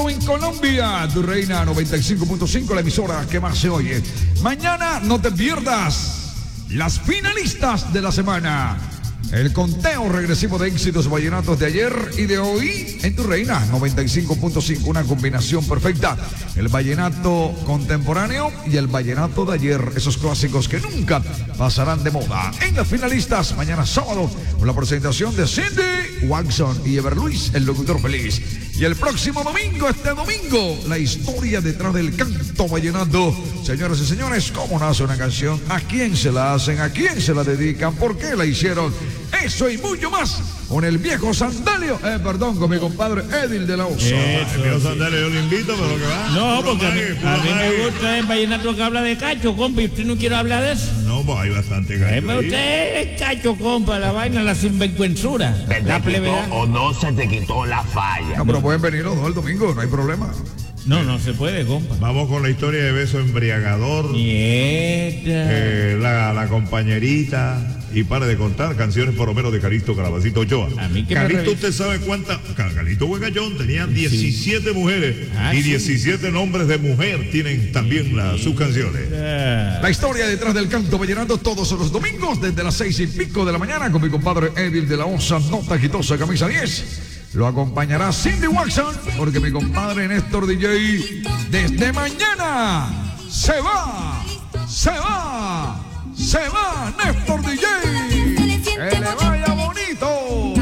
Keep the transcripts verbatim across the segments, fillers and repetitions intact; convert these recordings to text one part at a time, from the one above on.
en Colombia. Tu Reina noventa y cinco punto cinco, la emisora que más se oye. Mañana no te pierdas las finalistas de la semana. El conteo regresivo de éxitos vallenatos de ayer y de hoy en Tu Reina noventa y cinco punto cinco. Una combinación perfecta. El vallenato contemporáneo y el vallenato de ayer. Esos clásicos que nunca pasarán de moda. En las finalistas, mañana sábado, con la presentación de Cindy Watson y Ever Luis, el locutor feliz. Y el próximo domingo, este domingo, la historia detrás del canto vallenato. Señoras y señores, ¿cómo nace una canción? ¿A quién se la hacen? ¿A quién se la dedican? ¿Por qué la hicieron? Eso y mucho más con el viejo Sandalio, eh, perdón, con mi compadre Edil de la Osa. El viejo Sandalio, yo lo invito, pero que va. No, porque a mí, a mí me gusta el vallenato que habla de cacho, compa, y usted no quiere hablar de eso. No, pues hay bastante cacho. Eh, pero usted es cacho, compa, la vaina, la sinvergüenzura. ¿Se te quitó o no se te quitó la falla? No, pero pueden venir los dos el domingo, no hay problema. No, no se puede, compa. Vamos con la historia de beso embriagador. Nieta. Eh, la, la compañerita. Y para de contar canciones por lo menos de Calixto Calabacito Ochoa. A mí que Calixto, me usted sabe cuántas. Calixto Huegallón tenía diecisiete sí. mujeres ah, y diecisiete sí. nombres de mujer tienen también sí. la, sus canciones. La historia detrás del canto vallenato todos los domingos desde las seis y pico de la mañana con mi compadre Edil de la Osa, nota quitosa, camisa diez. Lo acompañará Cindy Watson porque mi compadre Néstor D J desde mañana se va, se va. Se va Néstor D J. Que le vaya bonito.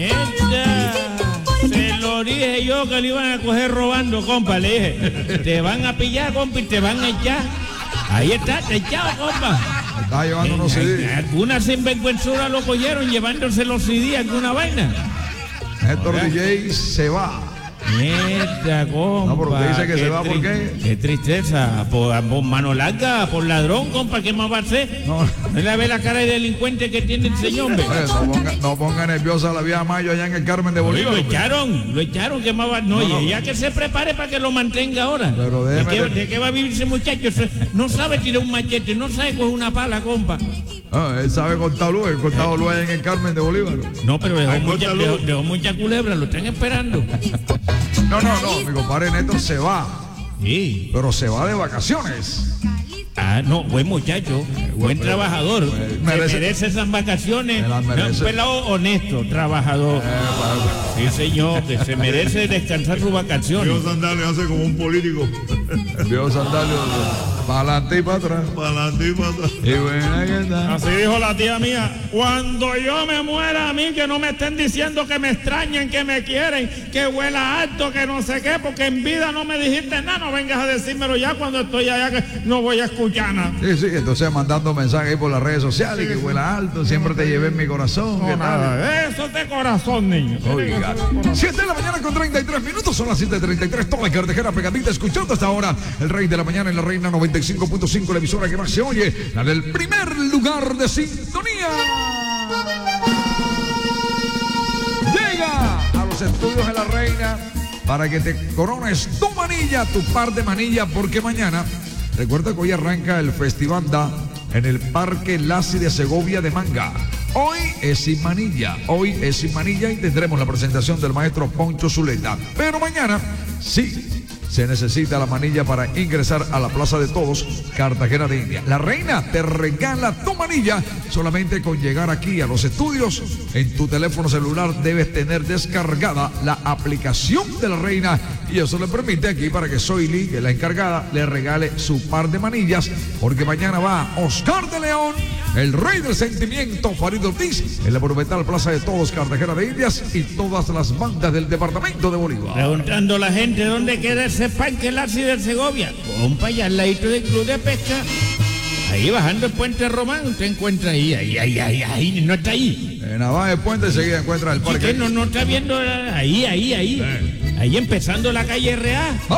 Esta, se lo dije yo que le iban a coger robando, compa. Le dije, te van a pillar, compa, y te van a echar. Ahí está, te echado, compa. Está llevando unos C D. Alguna sinvergüenzura lo cogieron llevándose los C D, alguna vaina. Néstor D J se va. Mierda, compa. No, pero usted dice que qué se va, ¿por tri- qué? Qué tristeza. Por, por mano larga, por ladrón, compa, ¿qué más va a hacer? No. ¿No le ve la cara de delincuente que tiene el señor, hombre? Eh, no, ponga, no ponga nerviosa a la vieja Mayo allá en el Carmen de Bolívar. Lo echaron, lo echaron, ¿qué más va? No, No, no. y ella que se prepare para que lo mantenga ahora. Pero ¿De déjeme qué, de- de qué va a vivir ese muchacho? No sabe tirar un machete, no sabe coger una pala, compa. Ah, él sabe contar luz, él contaba luz allá en el Carmen de Bolívar. No, pero dejó, Ay, mucha, córtalo. dejó, dejó mucha culebra, lo están esperando. No, no, no, mi compadre Néstor se va, Sí. pero se va de vacaciones. Ah, no, buen muchacho, buen pues, trabajador. pues, Se merece- merece esas vacaciones. Se las No, merece. un pelado honesto, trabajador. Sí, señor, que se merece descansar sus Viejo vacaciones. Sandalio hace como un político. El viejo Sandalio, para adelante y para atrás. Para adelante y para atrás. Y buena que está. Así dijo la tía mía, cuando yo me muera a mí, que no me estén diciendo que me extrañan, que me quieren, que huela alto, que no sé qué, porque en vida no me dijiste nada, no vengas a decírmelo ya cuando estoy allá, que no voy a escuchar nada. Sí, sí, entonces mandando mensajes ahí por las redes sociales, que huela alto, siempre te llevé en mi corazón. ¿qué No, tal? nada, eso es de corazón, niño. Oiga, siete de la mañana con treinta y tres minutos, son las siete treinta y tres, toda la cartejera pegadita, escuchando hasta ahora el Rey de la Mañana en la Reina noventa y cinco punto cinco, la emisora que más se oye, la del primer lugar de sintonía. Llega a los estudios de la Reina para que te corones tu manilla, tu par de manilla, porque mañana, recuerda que hoy arranca el Festival Da en el Parque Lazi de Segovia de Manga. Hoy es sin manilla, hoy es sin manilla y tendremos la presentación del maestro Poncho Zuleta. Pero mañana, sí, se necesita la manilla para ingresar a la Plaza de Todos, Cartagena de India. La Reina te regala tu manilla solamente con llegar aquí a los estudios. En tu teléfono celular debes tener descargada la aplicación de La Reina y eso le permite aquí para que Zoili, que es la encargada, le regale su par de manillas, porque mañana va Oscar de León, el rey del sentimiento, Farid Ortiz, en la monumental Plaza de Todos, Cartagena de Indias, y todas las bandas del departamento de Bolívar. Preguntando a la gente dónde queda ese parque Lazi de Segovia. Compa, allá al ladito del club de pesca. Ahí bajando el puente Román, usted encuentra ahí, ahí, ahí, ahí, ahí, no está ahí. En Abajo del puente enseguida encuentra el ¿Por parque. qué no, no está viendo ahí, ahí, ahí? Ahí empezando la calle R A.